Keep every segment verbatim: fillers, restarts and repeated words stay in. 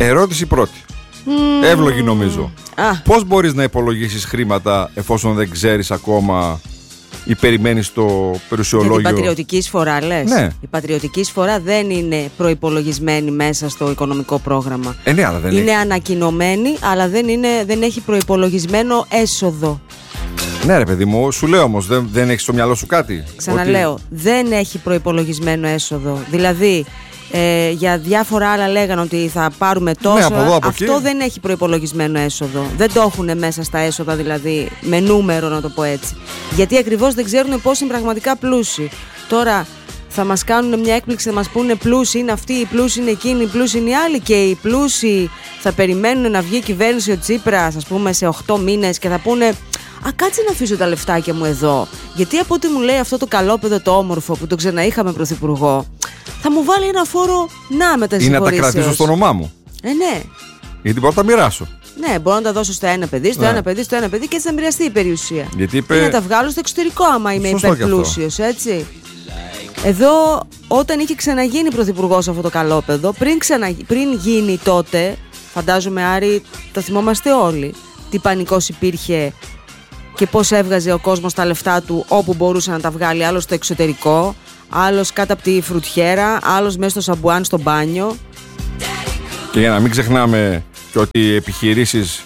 Ερώτηση πρώτη. Mm. Εύλογη νομίζω. Ah. Πώς μπορείς να υπολογίσεις χρήματα εφόσον δεν ξέρεις ακόμα ή περιμένεις το περιουσιολόγιο? Για την πατριωτική εισφορά λες? Ναι. Η πατριωτική εισφορά δεν είναι προϋπολογισμένη μέσα στο οικονομικό πρόγραμμα. Ε, ναι, αλλά δεν είναι έχει. ανακοινωμένη, αλλά δεν, είναι, δεν έχει προϋπολογισμένο έσοδο. Ναι ρε παιδί μου, σου λέω όμως, δεν, δεν έχεις στο μυαλό σου κάτι? Ξαναλέω, ότι... δεν έχει προϋπολογισμένο έσοδο. Δηλαδή, ε, για διάφορα άλλα λέγανε ότι θα πάρουμε τόσο. Ναι, από εδώ, από αυτό εκεί. δεν έχει προϋπολογισμένο έσοδο. Δεν το έχουν μέσα στα έσοδα, δηλαδή, με νούμερο να το πω έτσι. Γιατί ακριβώς δεν ξέρουν πώς είναι πραγματικά πλούσιοι. Τώρα θα μας κάνουν μια έκπληξη, θα μας πούνε πλούσιοι είναι αυτοί, οι πλούσιοι είναι εκείνοι, οι πλούσιοι είναι οι άλλοι, και οι πλούσιοι θα περιμένουν να βγει η κυβέρνηση ο Τσίπρας, ας πούμε, σε οκτώ μήνες και θα πούνε «Α, κάτσε να αφήσω τα λεφτάκια μου εδώ, γιατί από ό,τι μου λέει αυτό το καλόπεδο το όμορφο που το ξαναείχαμε πρωθυπουργό, θα μου βάλει ένα φόρο να μετασυγχωρήσεως». Ή να τα κρατήσω στο όνομά μου. Ε, ναι. Γιατί μπορώ να τα μοιράσω. Ναι, μπορώ να τα δώσω στο ένα παιδί, στο Ναι. ένα παιδί, στο ένα παιδί και έτσι θα μοιραστεί η περιουσία. Γιατί είπε... Ή να τα βγάλω στο εξωτερικό, άμα είμαι Σωστό και υπερπλούσιος, έτσι. Εδώ, όταν είχε ξαναγίνει πρωθυπουργός αυτό το καλόπεδο, πριν, ξανα... πριν γίνει τότε, φαντάζομαι Άρη, το θυμόμαστε όλοι, τι πανικός υπήρχε και πώς έβγαζε ο κόσμος τα λεφτά του όπου μπορούσε να τα βγάλει, άλλος στο εξωτερικό, άλλος κάτω από τη φρουτιέρα, άλλος μέσα στο σαμπουάν στο μπάνιο. Και για να μην ξεχνάμε και ότι οι επιχειρήσεις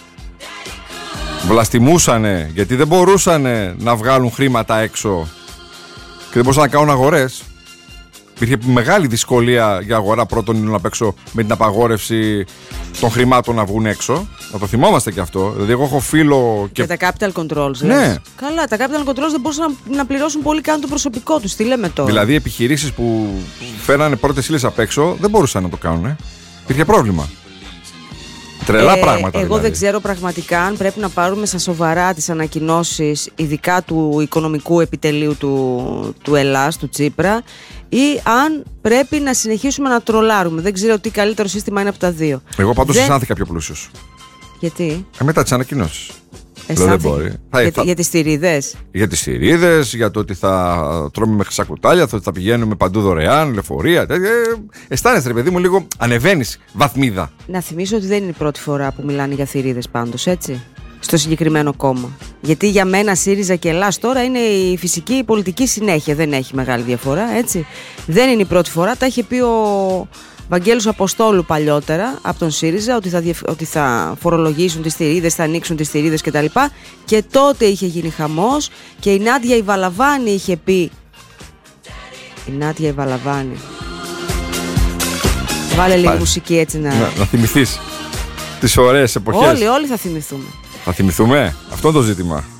βλαστημούσανε γιατί δεν μπορούσανε να βγάλουν χρήματα έξω και δεν μπορούσαν να κάνουν αγορές. Υπήρχε μεγάλη δυσκολία για αγορά πρώτων υλών απ' έξω με την απαγόρευση των χρημάτων να βγουν έξω. Να το θυμόμαστε και αυτό. Δηλαδή, εγώ έχω φίλο. Και, και τα capital controls. Ναι. Λες. Καλά, τα capital controls δεν μπορούσαν να, να πληρώσουν πολύ καν το προσωπικό τους. Τι λέμε τώρα. Δηλαδή, επιχειρήσεις που φέρανε πρώτες ύλες απ' έξω δεν μπορούσαν να το κάνουν. Ε. Υπήρχε πρόβλημα. Τρελά ε, πράγματα. Εγώ δηλαδή. δεν ξέρω πραγματικά αν πρέπει να πάρουμε στα σοβαρά τις ανακοινώσεις, ειδικά του οικονομικού επιτελείου του, του Ελλάς, του Τσίπρα, ή αν πρέπει να συνεχίσουμε να τρολάρουμε. Δεν ξέρω τι καλύτερο σύστημα είναι από τα δύο. Εγώ πάντως δεν... αισθάνθηκα πιο πλούσιος. Γιατί? Ε, μετά τις ανακοινώσεις. Αισθάνθηκε... Δεν μπορεί. Για, θα... για τις στηρίδες. Για τις στηρίδες, για το ότι θα τρώμε με χρυσά κουτάλια, το ότι θα πηγαίνουμε παντού δωρεάν, λεωφορεία. Ε, αισθάνεσαι, ρε παιδί μου, λίγο ανεβαίνεις βαθμίδα. Να θυμίσω ότι δεν είναι η πρώτη φορά που μιλάνε για θηρίδες πάντως, έτσι. Στο συγκεκριμένο κόμμα. Γιατί για μένα ΣΥΡΙΖΑ και Ελλάς τώρα είναι η φυσική η πολιτική συνέχεια. Δεν έχει μεγάλη διαφορά, έτσι. Δεν είναι η πρώτη φορά. Τα είχε πει ο Βαγγέλης Αποστόλου παλιότερα από τον ΣΥΡΙΖΑ ότι θα, ότι θα φορολογήσουν τις θηρίδες, θα ανοίξουν τις θηρίδες κτλ. Και τότε είχε γίνει χαμός και η Νάντια η Βαλαβάνη είχε πει. Η Νάντια η Βαλαβάνη. Βάλε λίγο μουσική έτσι να. Να, να θυμηθείς τις ωραίες εποχές. Όλοι, όλοι θα θυμηθούμε. Θα θυμηθούμε. Αυτό είναι το ζήτημα.